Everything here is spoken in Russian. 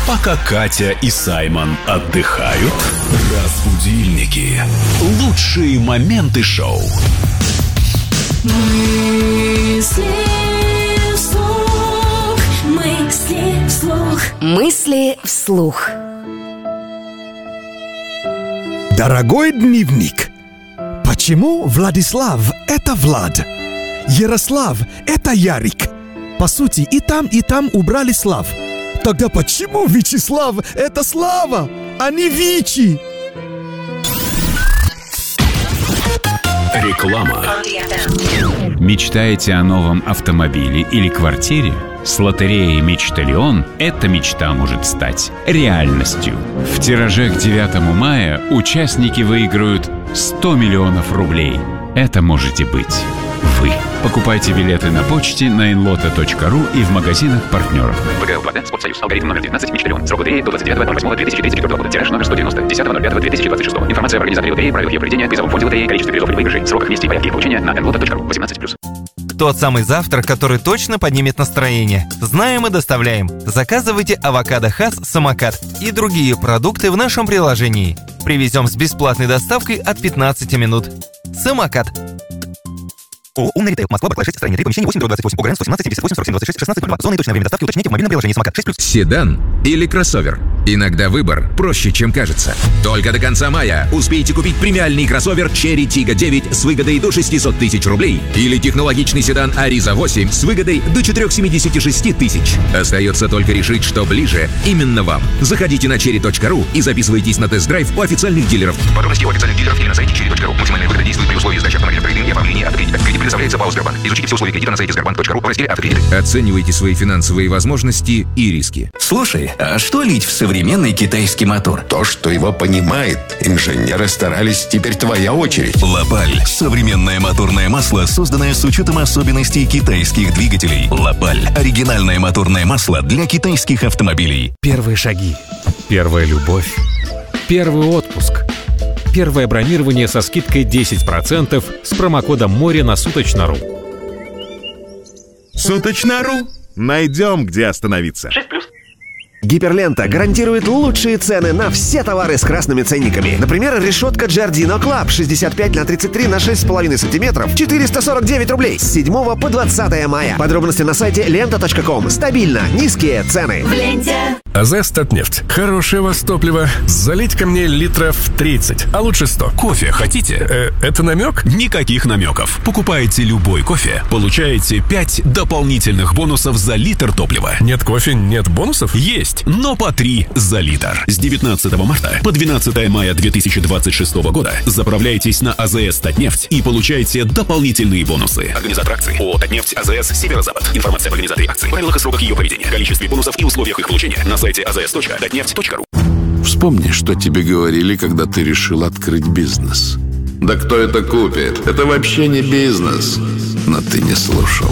Пока Катя и Саймон отдыхают, разбудильники. Лучшие моменты шоу. Мысли вслух. Дорогой дневник, почему Владислав – это Влад? Ярослав – это Ярик. По сути, и там убрали Слав. Тогда почему Вячеслав – это Слава, а не Вичи? Реклама. Мечтаете о новом автомобиле или квартире? С лотереей «Мечталион» эта мечта может стать реальностью. В тираже к 9 мая участники выиграют 100 миллионов рублей. Это можете быть вы. Покупайте билеты на почте на inloto.ru и в магазинах партнеров. ВГЛ 2Д, Спортсоюз, алгоритм номер 19, «Мечталион». Срок лотереи до 29.08.2034 года. Тираж номер 190, 10.05.2026. Информация об организаторе лотереи, правилах ее проведения, призовом фонде лотереи, количестве призов или выигрышей, сроках, месте и порядке получения на inloto.ru. 18+. Тот самый завтрак, который точно поднимет настроение. Знаем и доставляем. Заказывайте авокадо Хас Самокат и другие продукты в нашем приложении. Привезем с бесплатной доставкой от 15 минут. Самокат. Умный ритейл. Москва, Барклай 6, строение 3, помещение 8/28. ОГРН 117 78 47 26 16 02. Зона и точное время доставки уточните в мобильном приложении Самокат 6+. Седан или кроссовер? Иногда выбор проще, чем кажется. Только до конца мая успейте купить премиальный кроссовер Cherry Tiggo 9 с выгодой до 600 тысяч рублей или технологичный седан Ariza 8 с выгодой до 476 тысяч. Остается только решить, что ближе именно вам. Заходите на cherry.ru и записывайтесь на тест-драйв у официальных дилеров. Подробности у официальных дилеров или на сайте cherry.ru. Максимальная выгода действует при условии сдачи автомобиля в трейдинг и оформлении автокредита. Кредит предоставляется ПАО «Сбербанк». Изучите все условия кредита на сайте sberbank.ru в разделе «Автокредиты». Оценивайте свои финансовые возможности и риски. Слушай, а что лить в современный китайский мотор? То, что его понимает. Инженеры старались, теперь твоя очередь. Лапаль – современное моторное масло, созданное с учетом особенностей китайских двигателей. Лапаль – оригинальное моторное масло для китайских автомобилей. Первые шаги, первая любовь, первый отпуск, первое бронирование со скидкой 10% с промокодом «Море» на Суточно.ру. Суточно.ру. Найдем, где остановиться. 6+. Гиперлента гарантирует лучшие цены на все товары с красными ценниками. Например, решетка Giardino Club 65х33 на 6,5 сантиметров 449 рублей с 7 по 20 мая. Подробности на сайте lenta.com. Стабильно низкие цены. В ленте. АЗС Татнефть. Хорошее вас топливо. Залить ко мне литров 30, а лучше 100. Кофе хотите? Это намек? Никаких намеков. Покупаете любой кофе, получаете 5 дополнительных бонусов за литр топлива. Нет кофе, нет бонусов? Есть, но по 3 за литр. С 19 марта по 12 мая 2026 года заправляйтесь на АЗС Татнефть и получайте дополнительные бонусы. Организатор акции ООО «Татнефть АЗС Северо-Запад». Информация об организаторе акции, правилах и сроках ее проведения, количестве бонусов и условиях их получения на сайте azs.tatneft.ru. Вспомни, что тебе говорили, когда ты решил открыть бизнес. Да кто это купит? Это вообще не бизнес. Но ты не слушал.